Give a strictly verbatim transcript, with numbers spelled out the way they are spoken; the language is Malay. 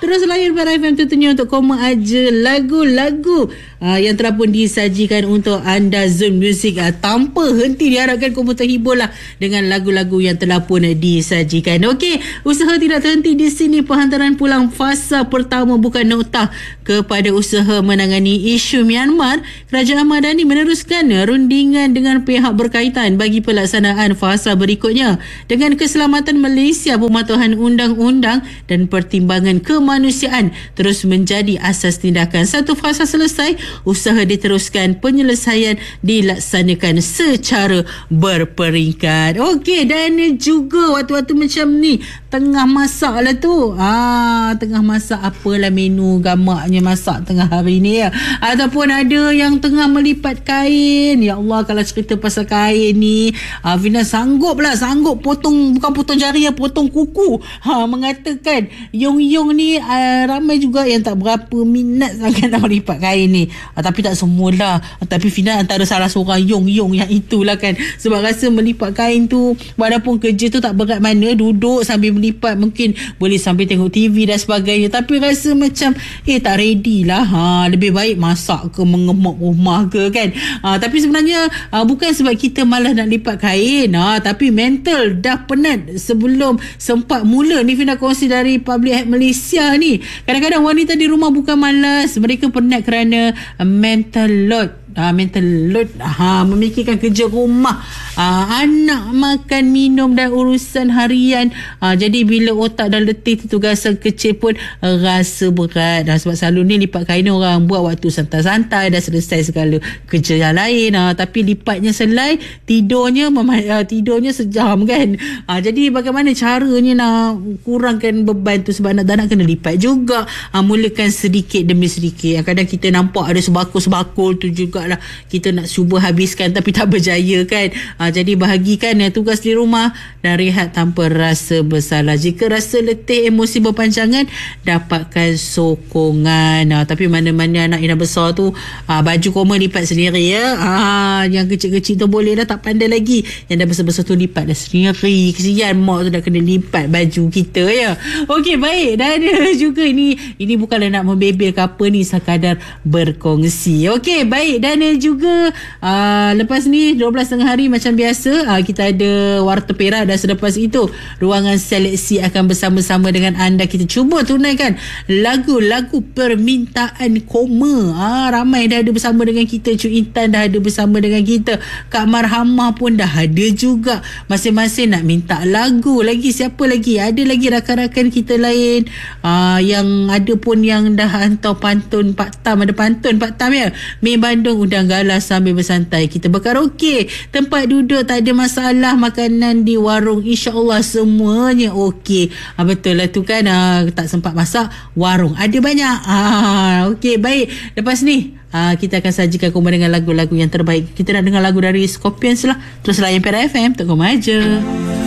Terus layan Para F M tentunya untuk koma aja lagu-lagu uh, yang telah pun disajikan untuk anda. Zone Music uh, tanpa henti diharapkan kamu terhibur lah dengan lagu-lagu yang telah pun disajikan. Okey, usaha tidak terhenti di sini. Penghantaran pulang fasa pertama bukan noktah kepada usaha menangani isu Myanmar. Kerajaan Madani meneruskan rundingan dengan pihak berkaitan bagi pelaksanaan fasa berikutnya dengan keselamatan Malaysia. Pematuhan undang-undang dan pertimbangan kemanusiaan terus menjadi asas tindakan. Satu fasa selesai, usaha diteruskan, penyelesaian dilaksanakan secara berperingkat. Okey, dan juga waktu-waktu macam ni tengah masak lah tu. Ah, tengah masak apalah menu gamaknya masak tengah hari ni ya. Ataupun ada yang tengah melipat kain. Ya Allah, kalau cerita pasal kain ni, ah, Fina sanggup lah, sanggup potong, bukan potong jari ya, potong kuku. Ha, mengatakan Yung-Yung ni ah, ramai juga yang tak berapa minat sangat nak melipat kain ni. Ah, tapi tak semualah. Ah, tapi Fina antara salah seorang Yung-Yung yang itulah kan. Sebab rasa melipat kain tu, walaupun kerja tu tak berat mana, duduk sambil melipat, mungkin boleh sambil tengok T V dan sebagainya, tapi rasa macam eh tak ready lah. Ha, lebih baik masak ke mengemok rumah ke kan. Ha, tapi sebenarnya ha, bukan sebab kita malas nak lipat kain, ha, tapi mental dah penat sebelum sempat mula. Ni Fina kongsi dari Public Health Malaysia ni. Kadang-kadang wanita di rumah bukan malas, mereka penat kerana uh, mental load. Uh, mental load ha, memikirkan kerja rumah, uh, anak, makan, minum dan urusan harian. uh, Jadi bila otak dah letih, tugasan kecil pun uh, rasa berat. uh, Sebab selalu ni lipat kain orang buat waktu santai-santai, dah selesai segala kerja yang lain. uh, Tapi lipatnya selai, tidurnya mem- uh, tidurnya sejam kan. uh, Jadi bagaimana caranya nak kurangkan beban tu, sebab anak-anak kena lipat juga. uh, Mulakan sedikit demi sedikit. uh, Kadang kita nampak ada sebakul-sebakul tu juga lah, kita nak cuba habiskan tapi tak berjaya kan. Ha, jadi bahagikan ya, tugas di rumah dan rehat tanpa rasa bersalah. Jika rasa letih, emosi berpanjangan, dapatkan sokongan. Ha, tapi mana-mana anak yang dah besar tu, ha, baju koma lipat sendiri ya. Ha, yang kecil-kecil tu boleh dah, tak pandai lagi. Yang dah besar-besar tu lipat dah sendiri. Kesian mak tu dah kena lipat baju kita ya. Okey, baik. Dan ada juga ini, ini bukanlah nak membebel ke apa ni, sekadar berkongsi. Okey, baik. Dan Dan juga uh, lepas ni dua belas tengah hari macam biasa, uh, kita ada Warta Perak, dan selepas itu ruangan seleksi akan bersama-sama dengan anda. Kita cuba tunaikan lagu-lagu permintaan koma. uh, Ramai dah ada bersama dengan kita. Cik Intan dah ada bersama dengan kita. Kak Marhamah pun dah ada juga. Masing-masing nak minta lagu lagi. Siapa lagi? Ada lagi rakan-rakan kita lain, uh, yang ada pun yang dah hantar pantun Pak Tam. Ada pantun Pak Tam ya. Mi Bandung undang galas sambil bersantai. Kita berkaraoke, tempat duduk tak ada masalah, makanan di warung insya-Allah semuanya okey. Ha, betul lah tu kan. Ha, tak sempat masak, warung ada banyak. Ha, okey, baik. Lepas ni ha, kita akan sajikan kau dengan lagu-lagu yang terbaik. Kita nak dengar lagu dari Scorpions lah. Terus layan Para F M, tak koma aja.